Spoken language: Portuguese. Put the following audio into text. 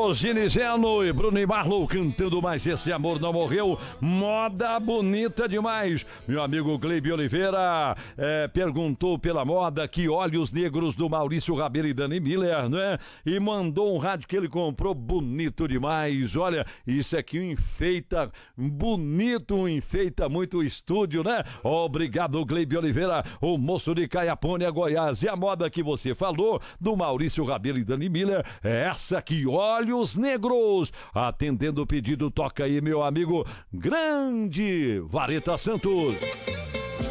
Alô, Ginizeno e Bruno e Marlon cantando Mas Esse Amor Não Morreu. Moda bonita demais. Meu amigo Gleibe Oliveira perguntou pela moda Que Olhos Negros do Maurício Rabelo e Dani Miller, né? E mandou um rádio que ele comprou bonito demais. Olha, isso aqui enfeita bonito, enfeita muito o estúdio, né? Obrigado, Gleibe Oliveira, o moço de Caiapônia, Goiás. E a moda que você falou do Maurício Rabelo e Dani Miller é essa aqui, Olhos Negros. Atendendo o pedido, toca aí, meu amigo grande Vareta Santos.